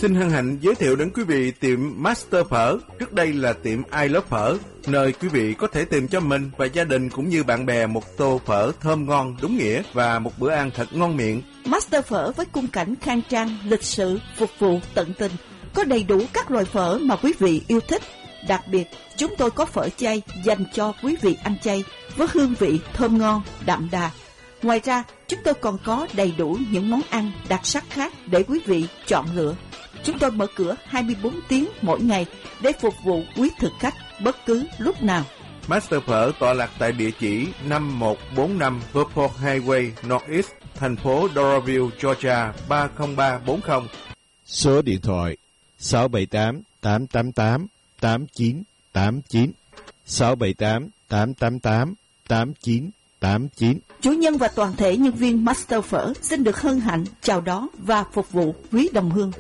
Xin hân hạnh giới thiệu đến quý vị tiệm Master Phở, trước đây là tiệm I Love Phở, nơi quý vị có thể tìm cho mình và gia đình cũng như bạn bè một tô phở thơm ngon đúng nghĩa và một bữa ăn thật ngon miệng. Master Phở với khung cảnh khang trang, lịch sự, phục vụ tận tình, có đầy đủ các loại phở mà quý vị yêu thích. Đặc biệt, chúng tôi có phở chay dành cho quý vị ăn chay với hương vị thơm ngon, đậm đà. Ngoài ra, chúng tôi còn có đầy đủ những món ăn đặc sắc khác để quý vị chọn lựa. Chúng tôi mở cửa 24 tiếng mỗi ngày để phục vụ quý thực khách bất cứ lúc nào. Master Phở tọa lạc tại địa chỉ 5145 Verport Highway Northeast, thành phố Doraville, Georgia 30340. Số điện thoại 678 888 8989 678 888 8989. Chủ nhân và toàn thể nhân viên Master Phở xin được hân hạnh chào đón và phục vụ quý đồng hương.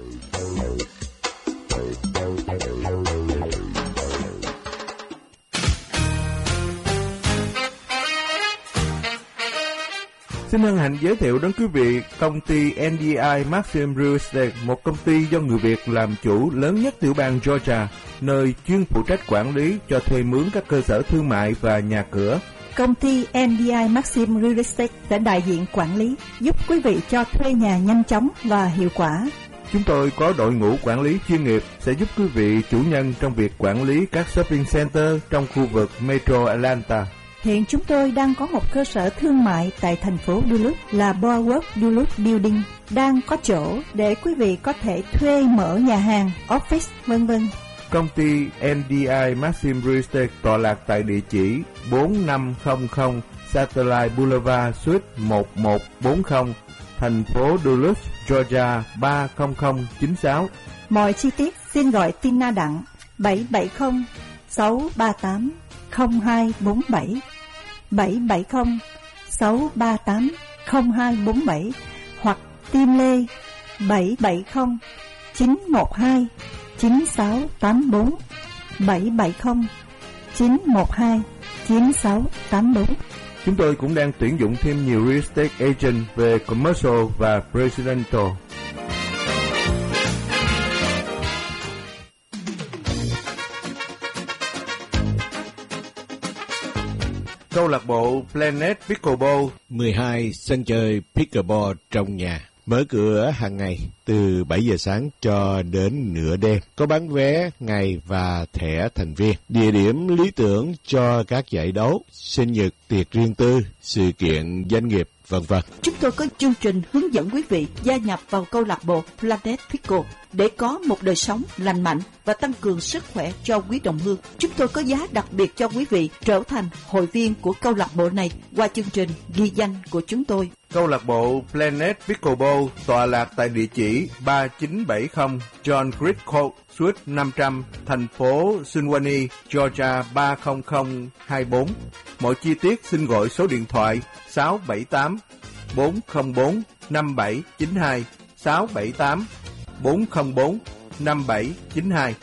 Xin hân hạnh giới thiệu đến quý vị công ty NDI Maxim Real Estate, một công ty do người Việt làm chủ lớn nhất tiểu bang Georgia, nơi chuyên phụ trách quản lý cho thuê mướn các cơ sở thương mại và nhà cửa. Công ty NDI Maxim Real Estate đã đại diện quản lý, giúp quý vị cho thuê nhà nhanh chóng và hiệu quả. Chúng tôi có đội ngũ quản lý chuyên nghiệp sẽ giúp quý vị chủ nhân trong việc quản lý các shopping center trong khu vực Metro Atlanta. Hiện chúng tôi đang có một cơ sở thương mại tại thành phố Duluth là Boardwalk Duluth Building, đang có chỗ để quý vị có thể thuê mở nhà hàng, office, v.v. Công ty NDI Maxim Real Estate tọa lạc tại địa chỉ 4500 Satellite Boulevard, Suite 1140, thành phố Duluth, Georgia 30096. Mọi chi tiết xin gọi Tina Đặng 770 638 0247 770 638 0247 hoặc Tim Lê 770 912 9684 770 912 9684. Chúng tôi cũng đang tuyển dụng thêm nhiều real estate agent về commercial và residential. Câu lạc bộ Planet Pickleball 12 sân chơi pickleball trong nhà. Mở cửa hàng ngày từ 7 giờ sáng cho đến nửa đêm. Có bán vé ngày và thẻ thành viên. Địa điểm lý tưởng cho các giải đấu, sinh nhật, tiệc riêng tư, sự kiện doanh nghiệp, v.v. Chúng tôi có chương trình hướng dẫn quý vị gia nhập vào câu lạc bộ Planet Pickle để có một đời sống lành mạnh và tăng cường sức khỏe cho quý đồng hương. Chúng tôi có giá đặc biệt cho quý vị trở thành hội viên của câu lạc bộ này qua chương trình ghi danh của chúng tôi. Câu lạc bộ Planet Pickleball tọa lạc tại địa chỉ 3970 John Creek Court, Suite 500, thành phố Suwannee, Georgia 30024. Mọi chi tiết xin gọi số điện thoại 678 404 5792 678 404 5792.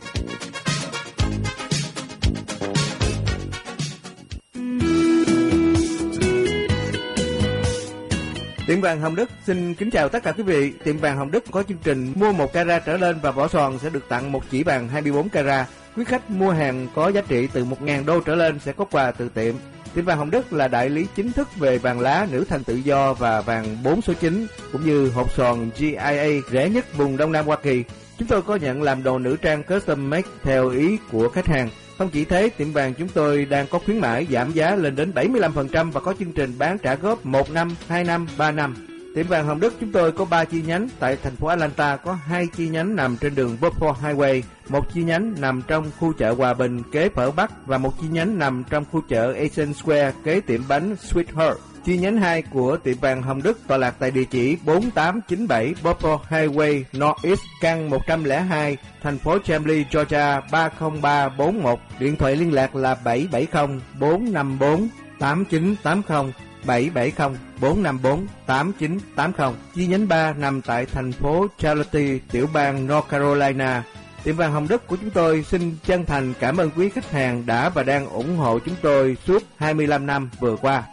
Tiệm vàng Hồng Đức xin kính chào tất cả quý vị. Tiệm vàng Hồng Đức có chương trình mua 1 carat trở lên và vỏ sòn sẽ được tặng một chỉ vàng 24 carat. Quý khách mua hàng có giá trị từ 1.000 đô trở lên sẽ có quà từ tiệm. Tiệm vàng Hồng Đức là đại lý chính thức về vàng lá, nữ thần tự do và vàng 4 số 9, cũng như hộp sòn GIA rẻ nhất vùng Đông Nam Hoa Kỳ. Chúng tôi có nhận làm đồ nữ trang custom made theo ý của khách hàng. Không chỉ thế, tiệm vàng chúng tôi đang có khuyến mãi giảm giá lên đến 75% và có chương trình bán trả góp 1 năm, 2 năm, 3 năm. Tiệm vàng Hồng Đức chúng tôi có 3 chi nhánh. Tại thành phố Atlanta có 2 chi nhánh nằm trên đường Beaufort Highway, 1 chi nhánh nằm trong khu chợ Hòa Bình kế Phở Bắc và 1 chi nhánh nằm trong khu chợ Asian Square kế tiệm bánh Sweetheart. Chi nhánh 2 của tiệm vàng Hồng Đức tọa lạc tại địa chỉ 4897 Beaufort Highway Northeast, căn 102, thành phố Chamblee, Georgia 30341. Điện thoại liên lạc là 770 454 8980. 770 454 8980. Chi nhánh 3 nằm tại thành phố Charlotte, tiểu bang North Carolina. Tiệm vàng Hồng Đức của chúng tôi xin chân thành cảm ơn quý khách hàng đã và đang ủng hộ chúng tôi suốt 25 năm vừa qua.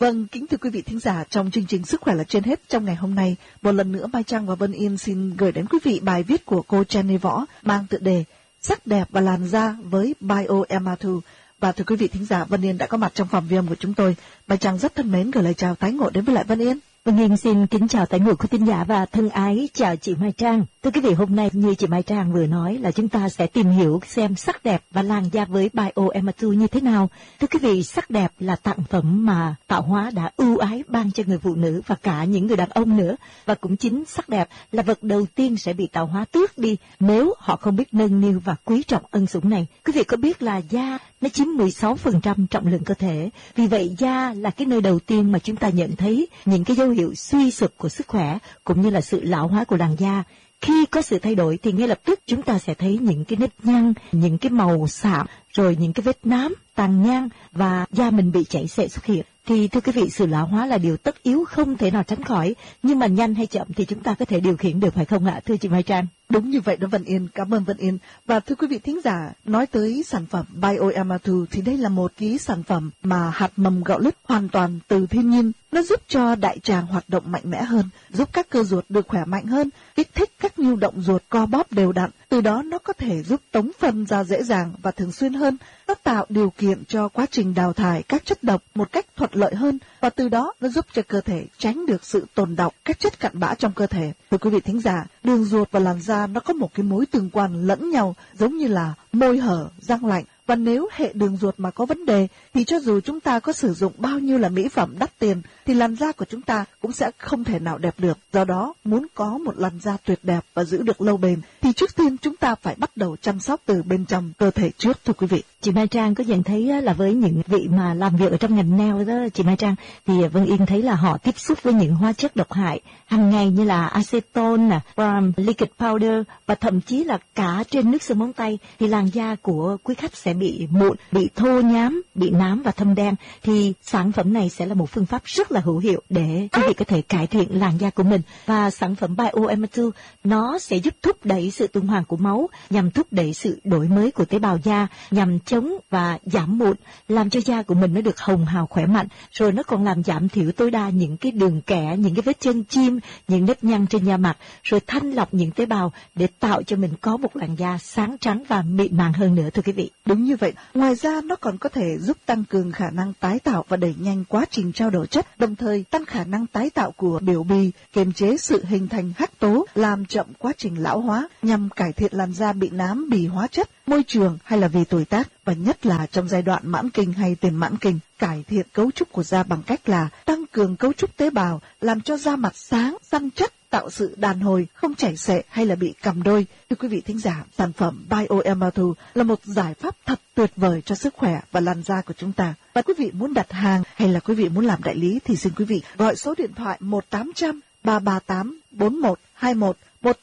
Vâng, kính thưa quý vị thính giả, trong chương trình Sức khỏe là trên hết trong ngày hôm nay, một lần nữa Mai Trang và Vân Yên xin gửi đến quý vị bài viết của cô Jenny Võ mang tựa đề Sắc đẹp và làn da với BioMR2. Và thưa quý vị thính giả, Vân Yên đã có mặt trong phòng ghi âm của chúng tôi. Mai Trang rất thân mến gửi lời chào tái ngộ đến với lại Vân Yên. Vân Yên xin kính chào tái ngộ quý thính giả và thân ái chào chị Mai Trang. Thưa quý vị, hôm nay như chị Mai Trang vừa nói là chúng ta sẽ tìm hiểu xem sắc đẹp và làn da với BioMR2 như thế nào. Thưa quý vị, sắc đẹp là tặng phẩm mà tạo hóa đã ưu ái ban cho người phụ nữ và cả những người đàn ông nữa. Và cũng chính sắc đẹp là vật đầu tiên sẽ bị tạo hóa tước đi nếu họ không biết nâng niu và quý trọng ân sủng này. Quý vị có biết là da nó chiếm 16% trọng lượng cơ thể. Vì vậy da là cái nơi đầu tiên mà chúng ta nhận thấy những cái dấu hiệu suy sụp của sức khỏe cũng như là sự lão hóa của làn da. Khi có sự thay đổi thì ngay lập tức chúng ta sẽ thấy những cái nếp nhăn, những cái màu sạm, rồi những cái vết nám, tàn nhang và da mình bị chảy xệ xuất hiện. Thì thưa quý vị, sự lão hóa là điều tất yếu không thể nào tránh khỏi, nhưng mà nhanh hay chậm thì chúng ta có thể điều khiển được, phải không ạ, thưa chị Mai Trang? Đúng như vậy đó Vân Yên, cảm ơn Vân Yên. Và thưa quý vị thính giả, nói tới sản phẩm BioMR2 thì đây là một cái sản phẩm mà hạt mầm gạo lứt hoàn toàn từ thiên nhiên. Nó giúp cho đại tràng hoạt động mạnh mẽ hơn, giúp các cơ ruột được khỏe mạnh hơn, kích thích các nhu động ruột co bóp đều đặn. Từ đó nó có thể giúp tống phân ra dễ dàng và thường xuyên hơn. Nó tạo điều kiện cho quá trình đào thải các chất độc một cách thuận lợi hơn, và từ đó nó giúp cho cơ thể tránh được sự tồn đọng các chất cặn bã trong cơ thể. Thưa quý vị thính giả, đường ruột và làn da nó có một cái mối tương quan lẫn nhau, giống như là môi hở, răng lạnh. Và nếu hệ đường ruột mà có vấn đề thì cho dù chúng ta có sử dụng bao nhiêu là mỹ phẩm đắt tiền thì làn da của chúng ta cũng sẽ không thể nào đẹp được. Do đó, muốn có một làn da tuyệt đẹp và giữ được lâu bền thì trước tiên chúng ta phải bắt đầu chăm sóc từ bên trong cơ thể trước, thưa quý vị. Chị Mai Trang có nhận thấy là với những vị mà làm việc ở trong ngành nail đó, chị Mai Trang, thì Vân Yên thấy là họ tiếp xúc với những hóa chất độc hại hàng ngày như là acetone, liquid powder và thậm chí là cả trên nước sơn móng tay, thì làn da của quý khách sẽ bị mụn, bị thô nhám, bị nám và thâm đen. Thì sản phẩm này sẽ là một phương pháp rất là hữu hiệu để quý vị có thể cải thiện làn da của mình. Và sản phẩm BioMR2 nó sẽ giúp thúc đẩy sự tuần hoàn của máu, nhằm thúc đẩy sự đổi mới của tế bào da, nhằm chống và giảm mụn, làm cho da của mình nó được hồng hào khỏe mạnh. Rồi nó còn làm giảm thiểu tối đa những cái đường kẽ, những cái vết chân chim, những nếp nhăn trên da mặt, rồi thanh lọc những tế bào để tạo cho mình có một làn da sáng trắng và mịn màng hơn nữa, thưa quý vị. Đúng như vậy. Ngoài ra nó còn có thể giúp tăng cường khả năng tái tạo và đẩy nhanh quá trình trao đổi chất, đồng thời tăng khả năng tái tạo của biểu bì, kiềm chế sự hình thành hắc tố, làm chậm quá trình lão hóa, nhằm cải thiện làn da bị nám, bì hóa chất, môi trường hay là vì tuổi tác, và nhất là trong giai đoạn mãn kinh hay tiền mãn kinh. Cải thiện cấu trúc của da bằng cách là tăng cường cấu trúc tế bào, làm cho da mặt sáng, săn chắc, tạo sự đàn hồi, không chảy xệ hay là bị cằm đôi. Thưa quý vị thính giả, sản phẩm BioMR2 là một giải pháp thật tuyệt vời cho sức khỏe và làn da của chúng ta. Và quý vị muốn đặt hàng hay là quý vị muốn làm đại lý thì xin quý vị gọi số điện thoại 1-800-338-4121,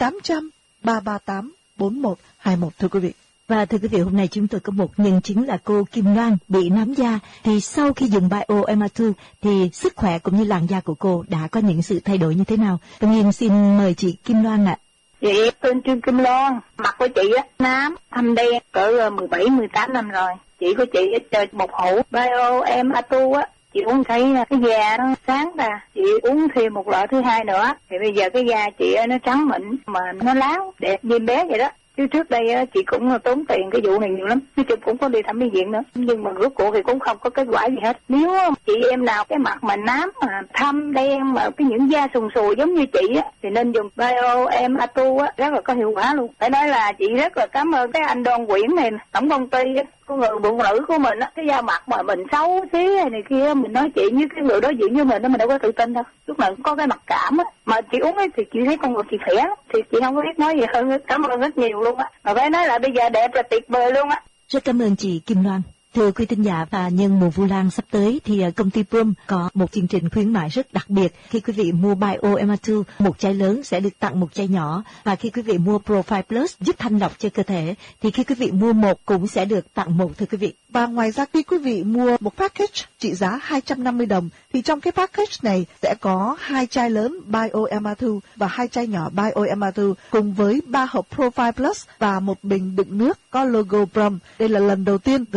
1-800-338-4121, thưa quý vị. Và thưa quý vị, hôm nay chúng tôi có một nhân chứng là cô Kim Loan bị nám da. Thì sau khi dùng BioMR2 thì sức khỏe cũng như làn da của cô đã có những sự thay đổi như thế nào? Vân Yên xin mời chị Kim Loan ạ. Chị tên Trương Kim Loan, mặt của chị á nám, thâm đen, cỡ 17-18 năm rồi. Chị của chị chơi một hũ BioMR2 á, chị uống thấy cái da nó sáng ra, chị uống thêm một lọ thứ hai nữa, thì bây giờ cái da chị nó trắng mịn mà nó láo, đẹp như em bé vậy đó. Chứ trước đây chị cũng tốn tiền cái vụ này nhiều lắm, chứ chị cũng có đi thẩm mỹ viện nữa, nhưng mà rốt cuộc thì cũng không có kết quả gì hết. Nếu chị em nào cái mặt mà nám mà thâm đen mà cái những da sùn sùi giống như chị á thì nên dùng BioMR2 á, rất là có hiệu quả luôn. Phải nói là chị rất là cảm ơn cái anh Đoan Quyển này, tổng công ty của người phụ nữ của mình á, cái da mặt mà mình xấu xí này kia, mình nói chuyện với cái người đối diện với mình đó, mình đâu có tự tin đâu, lúc nào cũng có cái mặc cảm á. Mà chị uống ấy thì chị thấy con người chị khỏe, thì chị không có biết nói gì hơn, cảm ơn rất nhiều luôn á. Mà phải nói là bây giờ đẹp là tuyệt vời luôn á. Rất cảm ơn chị Kim Loan. Thưa quý thính giả, và nhân mùa Vu Lan sắp tới thì công ty Prum có một chương trình khuyến mại rất đặc biệt. Khi quý vị mua BioMR2, một chai lớn sẽ được tặng một chai nhỏ. Và khi quý vị mua Profile Plus giúp thanh lọc cho cơ thể, thì khi quý vị mua một cũng sẽ được tặng một, thưa quý vị. Và ngoài ra khi quý vị mua một package trị giá 250 đồng, thì trong cái package này sẽ có 2 chai lớn BioMR2 và 2 chai nhỏ BioMR2 cùng với 3 hộp Profile Plus và một bình đựng nước có logo Prum. Đây là lần đầu tiên gửi đến cho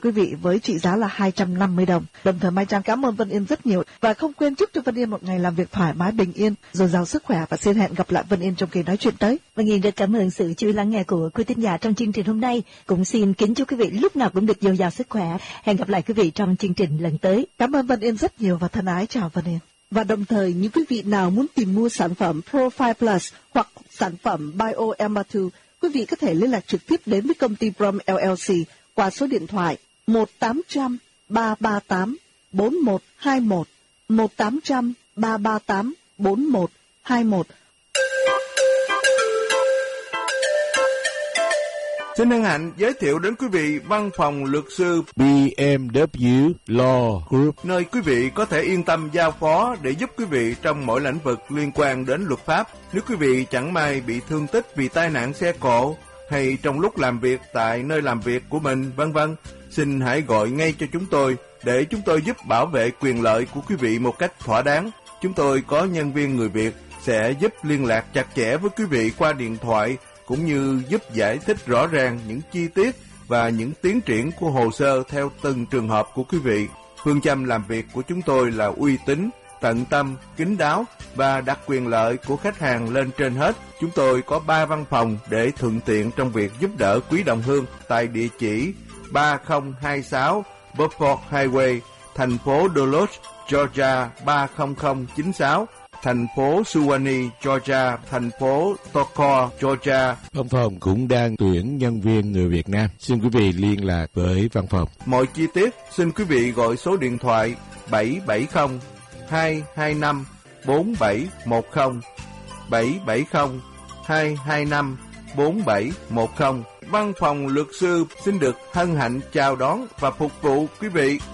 quý vị với trị giá là 250 đồng. Đồng thời Mai Trang cảm ơn Vân Yên rất nhiều và không quên chúc cho Vân Yên một ngày làm việc thoải mái, bình yên, dồi dào sức khỏe, và xin hẹn gặp lại Vân Yên trong kỳ nói chuyện tới. Vân Yên rất cảm ơn sự chú ý lắng nghe của quý thính giả trong chương trình hôm nay. Cũng xin kính chúc quý vị lúc nào cũng được dồi dào sức khỏe. Hẹn gặp lại quý vị trong chương trình lần tới. Cảm ơn Vân Yên rất nhiều và thân ái chào Vân Yên. Và đồng thời những quý vị nào muốn tìm mua sản phẩm Profile Plus hoặc sản phẩm BioMR2, quý vị có thể liên lạc trực tiếp đến với công ty Brom LLC qua số điện thoại 1-800-338-4121, 1-800-338-4121. Xin hân hạnh giới thiệu đến quý vị văn phòng luật sư BMW Law Group, nơi quý vị có thể yên tâm giao phó để giúp quý vị trong mọi lĩnh vực liên quan đến luật pháp. Nếu quý vị chẳng may bị thương tích vì tai nạn xe cộ hay trong lúc làm việc tại nơi làm việc của mình, vân vân, xin hãy gọi ngay cho chúng tôi để chúng tôi giúp bảo vệ quyền lợi của quý vị một cách thỏa đáng. Chúng tôi có nhân viên người Việt sẽ giúp liên lạc chặt chẽ với quý vị qua điện thoại, cũng như giúp giải thích rõ ràng những chi tiết và những tiến triển của hồ sơ theo từng trường hợp của quý vị. Phương châm làm việc của chúng tôi là uy tín, tận tâm, kín đáo và đặt quyền lợi của khách hàng lên trên hết. Chúng tôi có 3 văn phòng để thuận tiện trong việc giúp đỡ quý đồng hương tại địa chỉ 3026 Beaufort Highway, thành phố Duluth, Georgia 30096, thành phố Suwanee, Georgia, thành phố Toccoa, Georgia. Văn phòng cũng đang tuyển nhân viên người Việt Nam. Xin quý vị liên lạc với văn phòng. Mọi chi tiết xin quý vị gọi số điện thoại 770 225 4710, 770 225 4710. Văn phòng luật sư xin được hân hạnh chào đón và phục vụ quý vị.